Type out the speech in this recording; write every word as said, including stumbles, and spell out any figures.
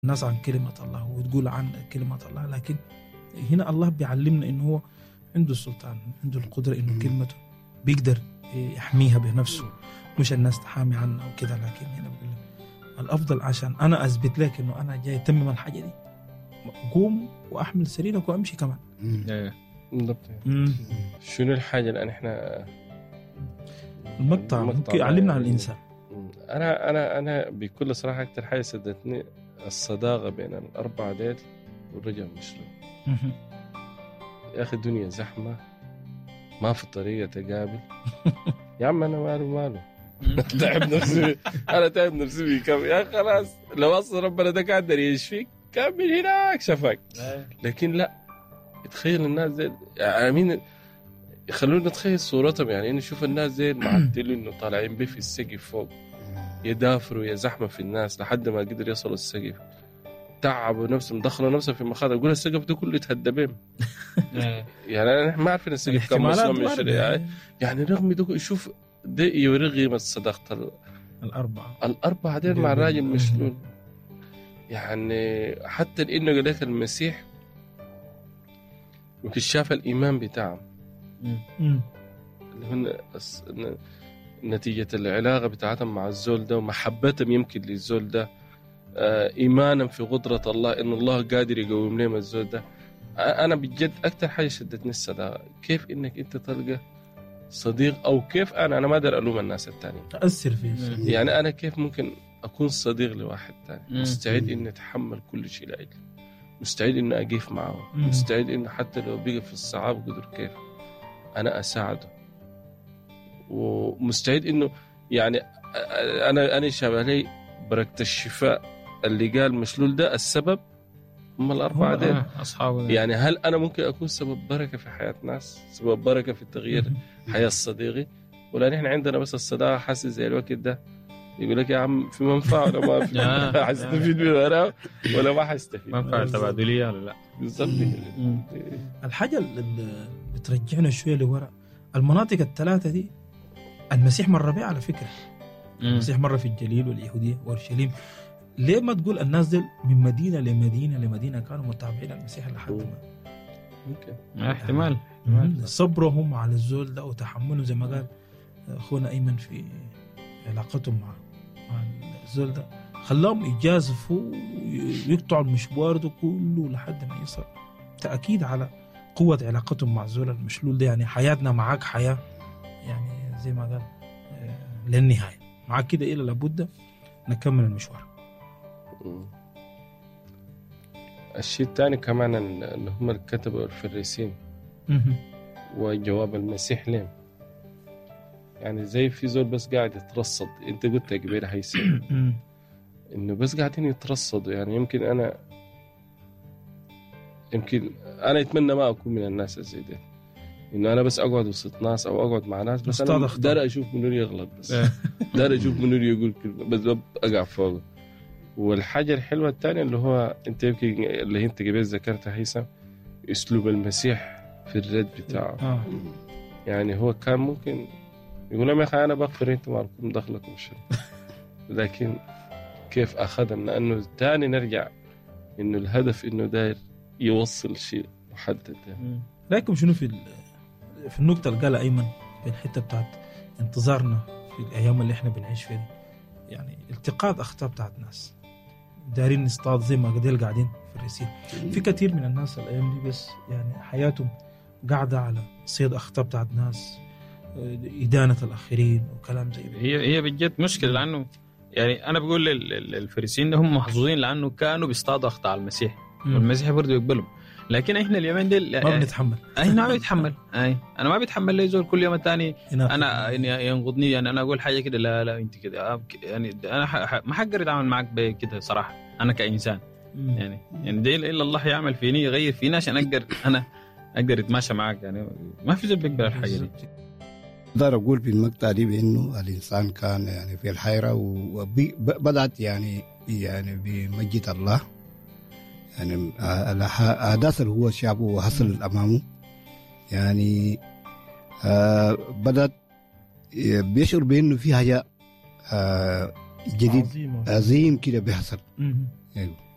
الناس عن كلمة الله وتقول عن كلمة الله، لكن هنا الله بيعلمنا إنه هو عنده السلطان، عنده القدرة إنه كلمته بيقدر يحميها بنفسه، مش الناس تحامي عنها وكذا. لكن هنا بقول لك الأفضل عشان أنا أثبت لك إنه أنا جاي أتمم الحاجة دي، قوم وأحمل سريرك وأمشي كمان. بالضبط. شنو الحاجة الآن إحنا المقطع ممكن يعلمنا عن الإنسان. أنا أنا أنا بكل صراحة أكتر حاجة سدتني الصداقة بين الأربعة ديل والرجل المشلول. يا أخي الدنيا زحمة، ما في طريقة تقابل. يا عم أنا ماله ماله تعب نفسي، أنا تعب نفسي بكم يا خلاص. لو أصل ربنا ده قادر يشفيك كان من هناك شفاك. لكن لا، تخيل الناس زي يعني مين يخلونا نتخيل صورتهم، يعني نشوف الناس زي معدلين إنه طالعين بيه في السقف فوق، يدافروا يا زحمة في الناس لحد ما قدر يصلوا السقف، تعبوا نفسهم، دخلوا نفسهم في مخاطر. يقول السقف ده كله يتهدى بهم. يعني نحن ما عارفين السقف كم مسلم يشري يعني, يعني رغم ده يشوف ده يوري قيمة صداقة الأربعة الأربعة دير مع الراجل مشلول. يعني حتى إنه قال لك المسيح وكشاف الإيمان بتاعهم اللي هن نتيجة العلاقة بتاعتهم مع الزول ده ومحبتهم يمكن للزول ده، آه إيمانا في قدرة الله إن الله قادر يقوم لهم الزول ده. آه أنا بجد أكتر حاجة شدتني الصداقة، كيف إنك أنت تلقى صديق، أو كيف أنا أنا ما أقدر ألوم الناس التانيين تأثر فيه. يعني أنا كيف ممكن أكون صديق لواحد تاني، مستعد إني أتحمل كل شيء لأجله، مستعد إني أقف معه، مستعد إني حتى لو بقى في الصعاب قدر كيف أنا أساعده، ومستعد إنه يعني أنا أنا شابه لي بركة الشفاء اللي قال مشلول ده السبب هم الأربعة دين أصحابه. يعني هل أنا ممكن أكون سبب بركة في حياة ناس، سبب بركة في التغيير حياة صديقي؟ ولا نحن عندنا بس الصداقة حاسس زي الوقت ده يقول لك يا عم في منفعة ولا ما في حستفيد منه أنا ولا ما حستفيد، منفعة تبادلية ولا لا؟ بالضبط. الحاجة اللي بترجعنا شوية لورا، المناطق الثلاثة دي المسيح مر بها على فكرة. المسيح مر في الجليل واليهودية وأورشليم. ليه ما تقول الناس دي من مدينة لمدينة لمدينة كانوا متابعين المسيح لحد ما ممكن احتمال صبرهم على الزول ده وتحملهم زي ما قال أخونا أيمن في علاقتهم مع مع الزول ده خلاهم يجازفوا ويقطعوا المشوار ده كله لحد ما يصل. تأكيد على قوة علاقتهم مع الزول المشلول ده. يعني حياتنا معاك حياة يعني زي ما قال للنهاية معاك كده إلى لابد نكمل المشوار. الشيء الثاني كمان ان هم الكتبة والفريسين وجواب المسيح لهم، يعني زي في زول بس قاعد يترصد. انت قلت يا كبير هيثم انه بس قاعدين يترصدوا. يعني يمكن انا يمكن انا اتمنى ما اكون من الناس زي دي، انه انا بس اقعد وسط ناس او اقعد مع ناس بس انا دار اشوف منو يغلط، بس دار اشوف منو يقول كلمه بس اقع فوقه. والحاجة الحلوة الثانية اللي هو أنت يمكن اللي أنت قبل ذكرتها هيثم، أسلوب المسيح في الرد بتاعه. آه. يعني هو كان ممكن يقول لهم يا أخي أنا بغفر أنتم معكم دخلكم شيء، لكن كيف أخذهم؟ لأنه تاني نرجع إنه الهدف إنه داير يوصل شيء محدد. رأيكم شنو في في النقطة اللي قالها أيمن في الحتة بتاعت انتظارنا في الأيام اللي إحنا بنعيش فيها، يعني التقاط أخطاء بتاعت ناس دارين نصطاد زي ما قديل قاعدين في الرسيل. في كثير من الناس الأيام دي بس يعني حياتهم قاعدة على صيد أخطاء بتاعت ناس، إدانة الآخرين وكلام زي ده. هي هي بجد مشكلة، لأنه يعني أنا بقول للفريسيين هم محظوظين لأنه كانوا بيصطادوا أخطاء المسيح والمسيح برضو يقبلهم، لكن إحنا اليومين دي ما بنتحمل. إحنا ما بنتحمل. أي أنا ما بتحمل لي زول كل يوم الثاني أنا ينقضني، يعني أنا أقول حاجة كده لا لا أنت كده، يعني أنا ما حقدر أتعامل معك بكده صراحة أنا كإنسان. يعني يعني ده إلا الله يعمل فيني يغير فيني عشان أقدر أنا أقدر أتماشى معك. يعني ما في زول بيقبل الحاجة دي. أقدر أقول في المقطع دي بأنه الإنسان كان يعني في الحيرة وبدأت يعني يعني بمجد الله، يعني الأحداث اللي هو شعبه وحصل أمامه يعني آه بدأت بيشعر بأنه في حاجة آه جديد عظيم كده بيحصل. يعني